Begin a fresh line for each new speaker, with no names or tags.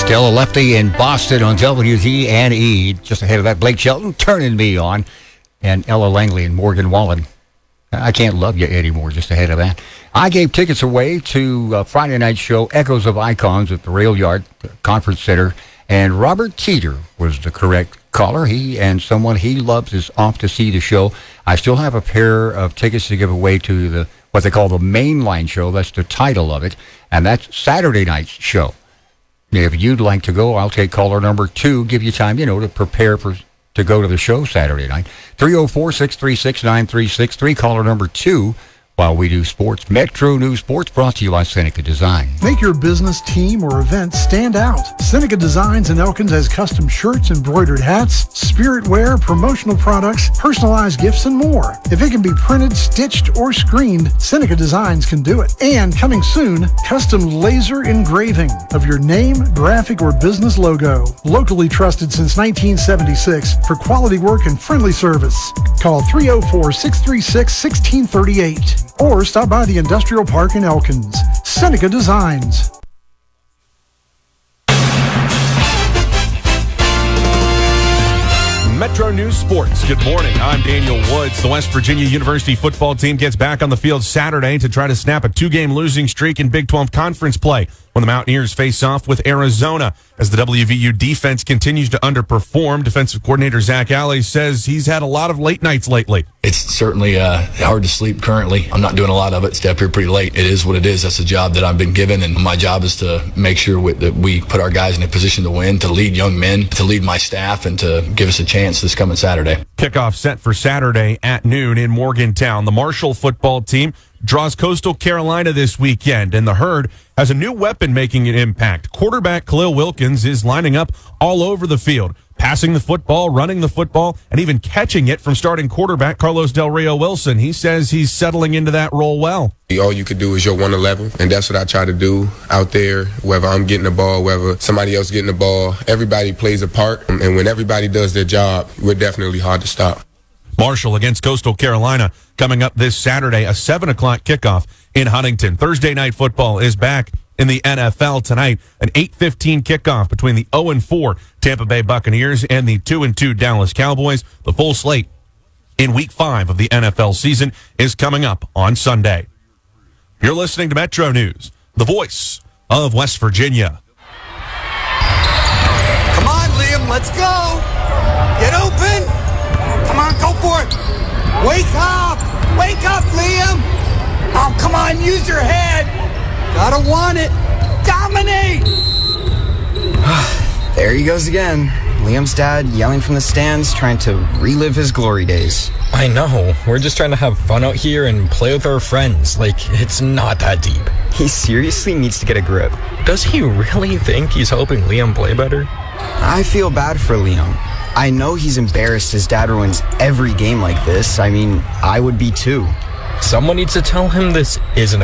Still a lefty in Boston on WGNE. Just ahead of that, Blake Shelton, Turning Me On, and Ella Langley and Morgan Wallen. I Can't Love You Anymore, just ahead of that. I gave tickets away to Friday night show, Echoes of Icons, at the Rail Yard Conference Center, and Robert Teeter was the correct caller. He and someone he loves is off to see the show. I still have a pair of tickets to give away to what they call the Mainline Show. That's the title of it, and that's Saturday night's show. If you'd like to go, I'll take caller number 2, give you time, to prepare to go to the show Saturday night. 304-636-9363, caller number 2, while we do sports. Metro News Sports, brought to you by Seneca Design.
Make your business, team, or event stand out. Seneca Designs in Elkins has custom shirts, embroidered hats, spirit wear, promotional products, personalized gifts, and more. If it can be printed, stitched, or screened, Seneca Designs can do it. And coming soon, custom laser engraving of your name, graphic, or business logo. Locally trusted since 1976 for quality work and friendly service. Call 304-636-1638 or stop by the Industrial Park in Elkins. Seneca Designs.
Metro News Sports. Good morning. I'm Daniel Woods. The West Virginia University football team gets back on the field Saturday to try to snap a 2-game losing streak in Big 12 conference play when the Mountaineers face off with Arizona. As the WVU defense continues to underperform, defensive coordinator Zach Alley says he's had a lot of late nights lately.
It's certainly hard to sleep currently. I'm not doing a lot of it. Stay up here pretty late. It is what it is. That's the job that I've been given, and my job is to make sure that we put our guys in a position to win, to lead young men, to lead my staff, and to give us a chance this coming Saturday.
Kickoff set for Saturday at noon in Morgantown. The Marshall football team draws Coastal Carolina this weekend, and the Herd has a new weapon making an impact. Quarterback Khalil Wilkins is lining up all over the field, passing the football, running the football, and even catching it from starting quarterback Carlos Del Rio Wilson. He says he's settling into that role well.
All you could do is your 1-11, and that's what I try to do out there, whether I'm getting the ball, whether somebody else getting the ball. Everybody plays a part, and when everybody does their job, we're definitely hard to stop.
Marshall against Coastal Carolina coming up this Saturday, a 7 o'clock kickoff in Huntington. Thursday night football is back in the NFL tonight, an 8:15 kickoff between the 0-4 Tampa Bay Buccaneers and the 2-2 Dallas Cowboys. The full slate in Week 5 of the NFL season is coming up on Sunday. You're listening to Metro News, the voice of West Virginia.
Come on, Liam, let's go. Get open. Come on, go for it. Wake up, Liam. Oh, come on, use your head. Gotta want it. Dominate.
There he goes again. Liam's dad yelling from the stands, trying to relive his glory days.
I know. We're just trying to have fun out here and play with our friends. It's not that deep.
He seriously needs to get a grip.
Does he really think he's helping Liam play better?
I feel bad for Liam. I know he's embarrassed his dad ruins every game like this. I mean, I would be too.
Someone needs to tell him this isn't